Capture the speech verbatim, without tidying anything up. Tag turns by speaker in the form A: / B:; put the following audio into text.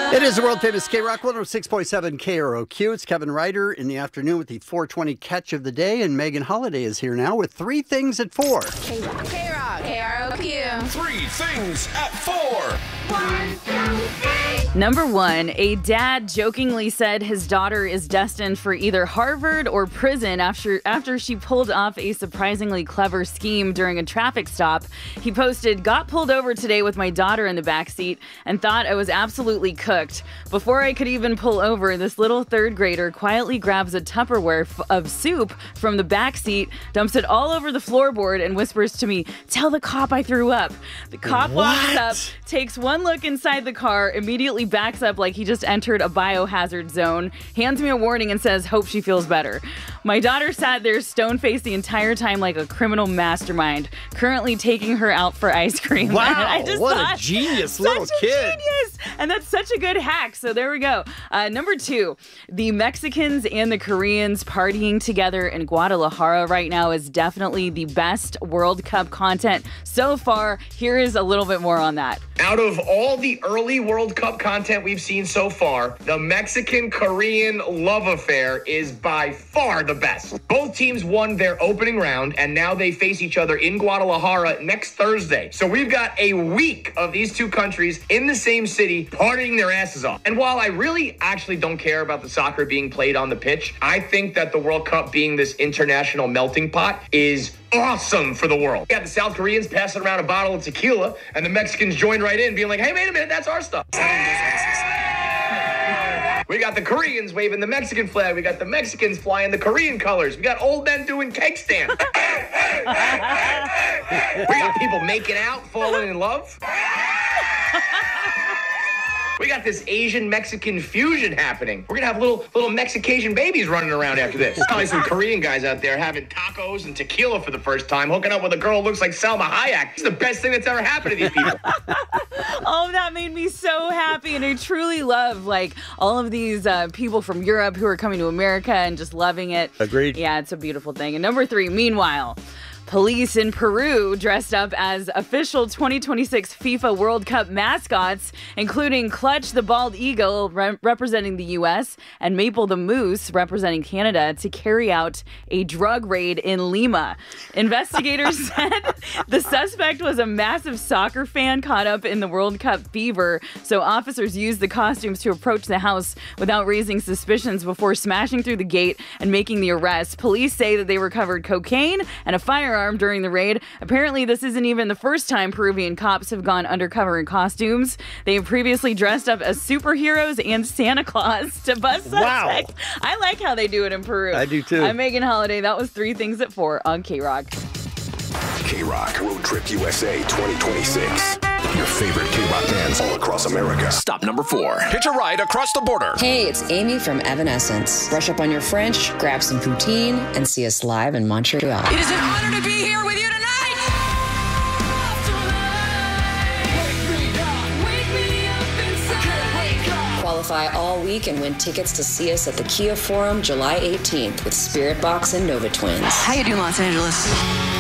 A: It is the world-famous K-Rock one oh six point seven K R O Q. It's Kevin Ryder in the afternoon with the four twenty catch of the day, and Megan Holiday is here now with three things at four.
B: K-Rock, K-Rock, K R O Q.
C: Three things at four.
B: One, two, three.
D: Number one, a dad jokingly said his daughter is destined for either Harvard or prison after after she pulled off a surprisingly clever scheme during a traffic stop. He posted, "Got pulled over today with my daughter in the backseat and thought I was absolutely cooked. Before I could even pull over, this little third grader quietly grabs a Tupperware f- of soup from the backseat, dumps it all over the floorboard, and whispers to me, 'Tell the cop I threw up.' The cop
A: What?
D: walks up, takes one look inside the car, immediately backs up like he just entered a biohazard zone, hands me a warning and says, 'Hope she feels better.' My daughter sat there stone-faced the entire time like a criminal mastermind, currently taking her out for ice cream."
A: Wow,
D: I just
A: what
D: thought,
A: a genius
D: such
A: little
D: a
A: kid.
D: Genius. And that's such a good hack. So there we go. Uh, number two, the Mexicans and the Koreans partying together in Guadalajara right now is definitely the best World Cup content so far. Here is a little bit more on that.
E: Out of all the early World Cup content we've seen so far, the Mexican-Korean love affair is by far the best. Both teams won their opening round, and now they face each other in Guadalajara next Thursday. So we've got a week of these two countries in the same city partying their asses off. And while I really actually don't care about the soccer being played on the pitch, I think that the World Cup being this international melting pot is awesome for the world. We got the South Koreans passing around a bottle of tequila, and the Mexicans joined right in, being like, "Hey, wait a minute, that's our stuff." We got the Koreans waving the Mexican flag. We got the Mexicans flying the Korean colors. We got old men doing cake stands. We got people making out, falling in love. We got this Asian-Mexican fusion happening. We're going to have little little Mexican babies running around after this. Probably some Korean guys out there having tacos and tequila for the first time, hooking up with a girl who looks like Salma Hayek. It's the best thing that's ever happened to these people.
D: Oh, that made me so happy, and I truly love like all of these uh, people from Europe who are coming to America and just loving it.
A: Agreed.
D: Yeah, it's a beautiful thing. And number three, meanwhile, police in Peru dressed up as official twenty twenty-six FIFA World Cup mascots, including Clutch the Bald Eagle re- representing the U S and Maple the Moose representing Canada, to carry out a drug raid in Lima. Investigators said the suspect was a massive soccer fan caught up in the World Cup fever, so officers used the costumes to approach the house without raising suspicions before smashing through the gate and making the arrest. Police say that they recovered cocaine and a firearm during the raid. Apparently, this isn't even the first time Peruvian cops have gone undercover in costumes. They have previously dressed up as superheroes and Santa Claus to bust
A: Wow.
D: suspects. I like how they do it in Peru.
A: I do too.
D: I'm Megan Holiday. That was three things at four on K-Rock.
C: K-Rock Road Trip U S A twenty twenty-six. Your favorite K-Rock bands all across America. Stop number four. Hitch a ride across the border.
F: Hey, it's Amy from Evanescence. Brush up on your French, grab some poutine, and see us live in Montreal.
G: It is an honor to be here with you tonight.
F: Qualify all week and win tickets to see us at the Kia Forum July eighteenth with Spirit Box and Nova Twins.
G: How you doing, Los Angeles?